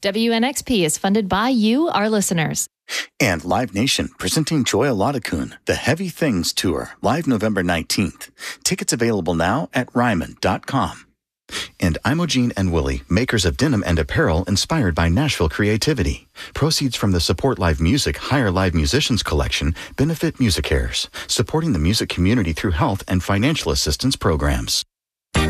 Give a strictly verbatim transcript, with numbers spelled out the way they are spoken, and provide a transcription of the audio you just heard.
W N X P is funded by you, our listeners. And Live Nation, presenting Joy Aladakun, the Heavy Things Tour, live November nineteenth. Tickets available now at ryman dot com. And Imogene and Willie, makers of denim and apparel inspired by Nashville creativity. Proceeds from the Support Live Music Hire Live Musicians collection benefit MusiCares, supporting the music community through health and financial assistance programs.